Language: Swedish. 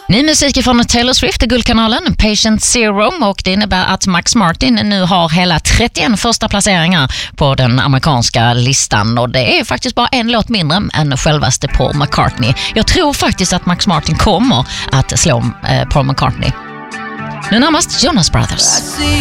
Ny musik från Taylor Swift i Guldkanalen, Patient Zero, och det innebär att Max Martin nu har hela 31 första placeringar på den amerikanska listan, och det är faktiskt bara en låt mindre än självaste Paul McCartney. Jag tror faktiskt att Max Martin kommer att slå Paul McCartney. Nu närmast Jonas Brothers.